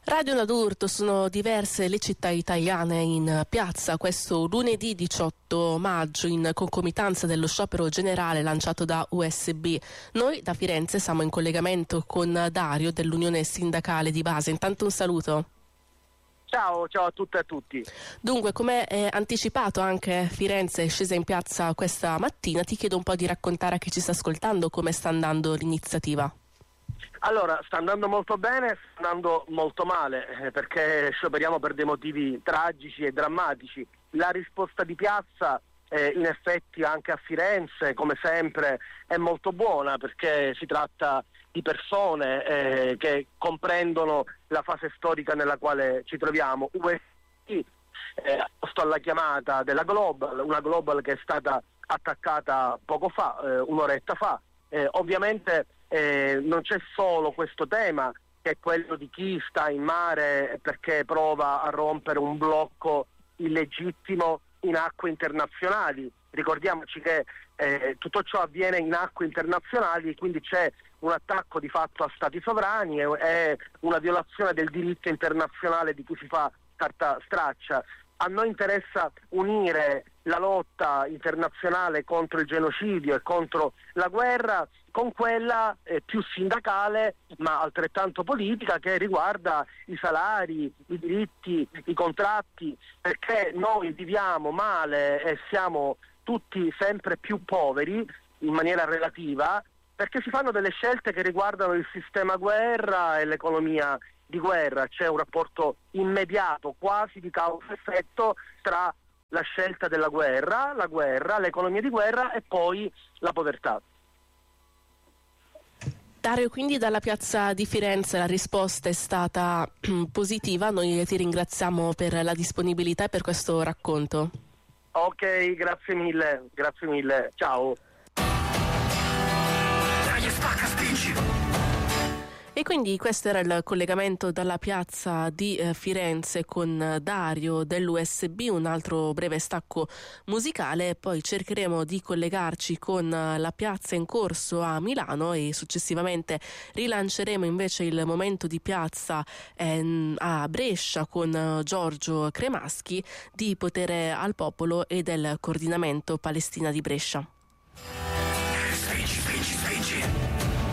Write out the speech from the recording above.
Radio Nadurto, sono diverse le città italiane in piazza questo lunedì 18 maggio in concomitanza dello sciopero generale lanciato da USB. Noi da Firenze siamo in collegamento con Dario dell'Unione Sindacale di Base. Intanto un saluto. Ciao a tutte e a tutti. Dunque, come anticipato, anche Firenze è scesa in piazza questa mattina. Ti chiedo un po' di raccontare a chi ci sta ascoltando come sta andando l'iniziativa. Allora, sta andando molto bene, sta andando molto male, perché scioperiamo per dei motivi tragici e drammatici. La risposta di piazza, in effetti anche a Firenze, come sempre, è molto buona, perché si tratta di persone che comprendono la fase storica nella quale ci troviamo. Sto alla chiamata della Global, una Global che è stata attaccata poco fa, un'oretta fa. Ovviamente non c'è solo questo tema, che è quello di chi sta in mare perché prova a rompere un blocco illegittimo in acque internazionali. Ricordiamoci che tutto ciò avviene in acque internazionali, quindi c'è un attacco di fatto a stati sovrani, è una violazione del diritto internazionale di cui si fa carta straccia. A noi interessa unire la lotta internazionale contro il genocidio e contro la guerra con quella più sindacale ma altrettanto politica, che riguarda i salari, i diritti, i contratti, perché noi viviamo male e siamo tutti sempre più poveri in maniera relativa, perché si fanno delle scelte che riguardano il sistema guerra e l'economia di guerra. C'è un rapporto immediato, quasi di causa-effetto, tra la scelta della guerra, l'economia di guerra e poi la povertà. Dario, quindi dalla piazza di Firenze la risposta è stata positiva, noi ti ringraziamo per la disponibilità e per questo racconto. Ok, grazie mille, ciao. E quindi questo era il collegamento dalla piazza di Firenze con Dario dell'USB, un altro breve stacco musicale, poi cercheremo di collegarci con la piazza in corso a Milano e successivamente rilanceremo invece il momento di piazza a Brescia con Giorgio Cremaschi di Potere al Popolo e del Coordinamento Palestina di Brescia.